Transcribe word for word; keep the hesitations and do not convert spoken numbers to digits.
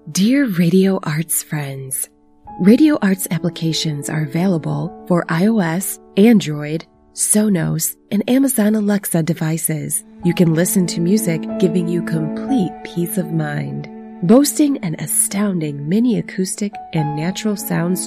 Dear Radio Arts friends, Radio Arts applications are available for iOS, Android, Sonos, and Amazon Alexa devices. You can listen to music giving you complete peace of mind. Boasting an astounding mini acoustic and natural sounds